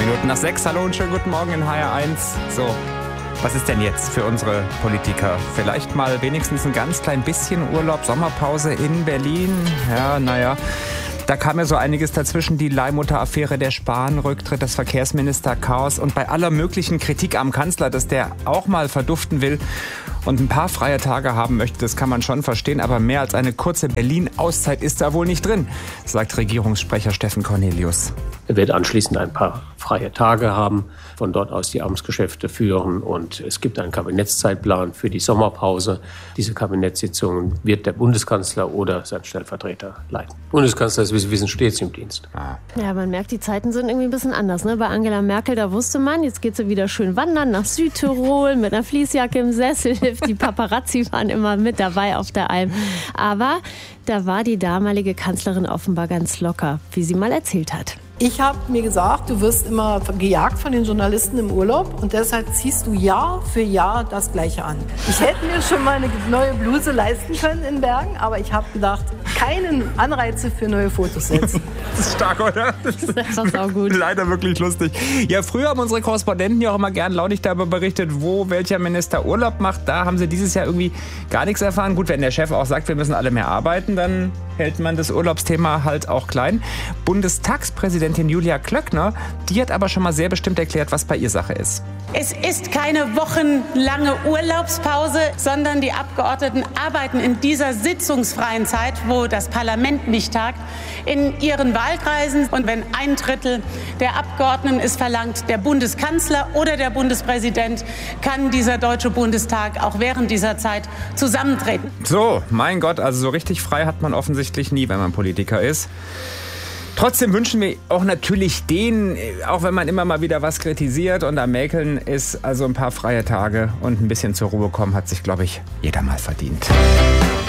Minuten nach 6. Hallo und schönen guten Morgen in HR1. So, was ist denn jetzt für unsere Politiker? Vielleicht mal wenigstens ein ganz klein bisschen Urlaub, Sommerpause in Berlin? Ja, naja. Da kam ja so einiges dazwischen, die Leihmutter-Affäre, der Spahn-Rücktritt, das Verkehrsminister-Chaos und bei aller möglichen Kritik am Kanzler, dass der auch mal verduften will und ein paar freie Tage haben möchte, das kann man schon verstehen, aber mehr als eine kurze Berlin-Auszeit ist da wohl nicht drin, sagt Regierungssprecher Steffen Cornelius. Er wird anschließend ein paar freie Tage haben, von dort aus die Amtsgeschäfte führen und es gibt einen Kabinettszeitplan für die Sommerpause. Diese Kabinettssitzungen wird der Bundeskanzler oder sein Stellvertreter leiten. Bundeskanzler ist, wie Sie wissen, stets im Dienst. Ja, man merkt, die Zeiten sind irgendwie ein bisschen anders. Ne? Bei Angela Merkel, da wusste man, jetzt geht sie wieder schön wandern nach Südtirol mit einer Fließjacke im Sessel. Die Paparazzi waren immer mit dabei auf der Alm. Aber da war die damalige Kanzlerin offenbar ganz locker, wie sie mal erzählt hat. Ich habe mir gesagt, du wirst immer gejagt von den Journalisten im Urlaub und deshalb ziehst du Jahr für Jahr das Gleiche an. Ich hätte mir schon mal eine neue Bluse leisten können in Bergen, aber ich habe gedacht, keinen Anreize für neue Fotos setzen. Das ist stark, oder? Das ist einfach saugut. Leider wirklich lustig. Ja, früher haben unsere Korrespondenten ja auch immer gern launig darüber berichtet, wo welcher Minister Urlaub macht. Da haben sie dieses Jahr irgendwie gar nichts erfahren. Gut, wenn der Chef auch sagt, wir müssen alle mehr arbeiten, dann hält man das Urlaubsthema halt auch klein. Bundestagspräsidentin Julia Klöckner, die hat aber schon mal sehr bestimmt erklärt, was bei ihr Sache ist. Es ist keine wochenlange Urlaubspause, sondern die Abgeordneten arbeiten in dieser sitzungsfreien Zeit, wo das Parlament nicht tagt, in ihren Wahlkreisen. Und wenn 1/3 der Abgeordneten es verlangt, der Bundeskanzler oder der Bundespräsident, kann dieser Deutsche Bundestag auch während dieser Zeit zusammentreten. So, mein Gott, also so richtig frei hat man offensichtlich nie, wenn man Politiker ist. Trotzdem wünschen wir auch natürlich denen, auch wenn man immer mal wieder was kritisiert und am Mäkeln ist, also ein paar freie Tage und ein bisschen zur Ruhe kommen, hat sich, glaube ich, jeder mal verdient.